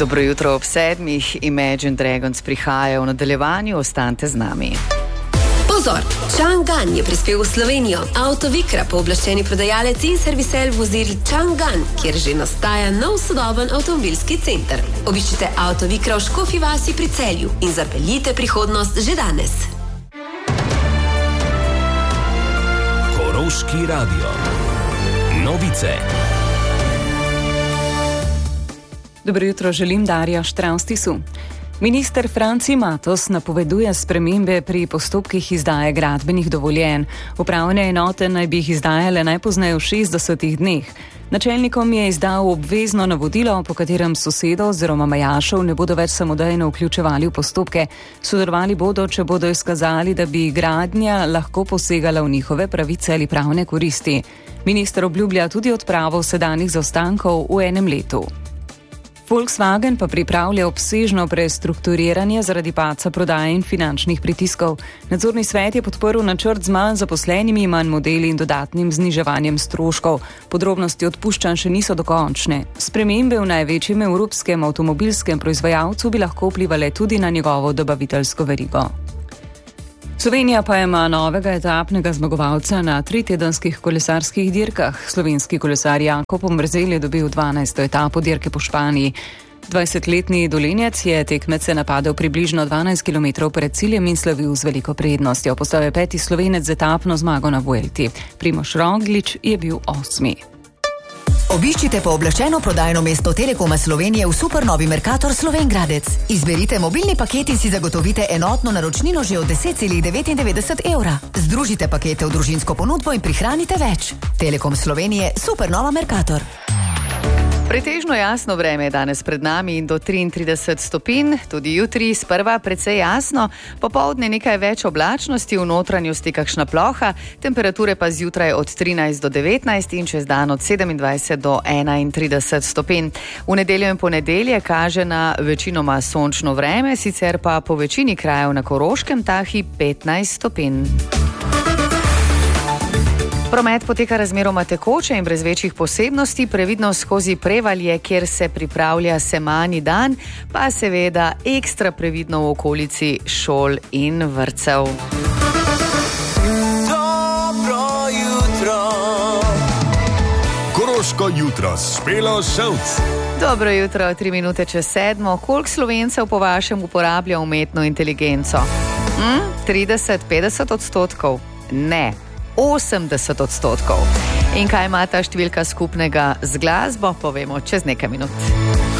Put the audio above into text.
Dobro jutro ob 7. Imagine Dragons prihajajo v nadaljevanju, ostanite z nami. Pozor! Chang'an je prispel v Slovenijo. Autovikra, pooblaščeni prodajalec in servisel vozil Chang'an, kjer že nastaja nov sodoben avtomobilski center. Obiščite Autovikra v Škofji vasi pri Celju in zapeljite prihodnost že danes. Koroški radio. Novice. Dobro jutro, želim Darja Štravstisu. Minister Franci Matos napoveduje spremembe pri postopkih izdaje gradbenih dovoljenj. Upravne enote naj bi jih izdajale najpozneje v 60 dneh. Načelnikom je izdal obvezno navodilo, po katerem sosedov oziroma majašev ne bodo več samodejno vključevali v postopke. Sodelovali bodo, če bodo izkazali, da bi gradnja lahko posegala v njihove pravice ali pravne koristi. Minister obljublja tudi odpravo sedanjih zaostankov v enem letu. Volkswagen pa pripravlja obsežno prestrukturiranje zaradi padca prodaje in finančnih pritiskov. Nadzorni svet je podprl načrt z manj zaposlenimi, manj modeli in dodatnim zniževanjem stroškov. Podrobnosti odpuščanj še niso dokončne. Spremembe v največjem evropskem avtomobilskem proizvajalcu bi lahko vplivale tudi na njegovo dobaviteljsko verigo. Slovenija pa ima novega etapnega zmagovalca na 3-tedenskih kolesarskih dirkah. Slovenski kolesar Jakob Omerzel je dobil 12. etapo dirke po Španiji. 20-letni Dolenjec je tekmece napadel približno 12 km pred ciljem in slavil z veliko prednostjo. Postal je 5. Slovenec z etapno zmago na Vuelti. Primož Roglič je bil 8. Obiščite pooblaščeno prodajno mesto Telekoma Slovenije v supernovi Mercator Slovengradec. Izberite mobilni paket in si zagotovite enotno naročnino že od 10,99 evra. Združite pakete v družinsko ponudbo in prihranite več. Telekom Slovenije, supernova Mercator. Pretežno jasno vreme je danes pred nami in do 33 stopinj, tudi jutri sprva precej jasno, popoldne nekaj več oblačnosti, v notranjosti kakšna ploha, temperature pa zjutraj od 13 do 19 in čez dan od 27 do 31 stopinj. V nedeljo in ponedeljek kaže na večinoma sončno vreme, sicer pa po večini krajev na Koroškem tahi 15 stopinj. Promet poteka razmeroma tekoče in brez večjih posebnosti, previdno skozi Prevalje, kjer se pripravlja semanji dan, pa seveda ekstra previdno v okolici šol in vrtcev. Dobro jutro. Koroško jutro s Špelo Ševc. Dobro jutro, 3 minute čez 7. Koliko Slovencev po vašem uporablja umetno inteligenco? 30-50 odstotkov? Ne. 80 odstotkov. In kaj ima ta številka skupnega z glasbo, povemo čez nekaj minut.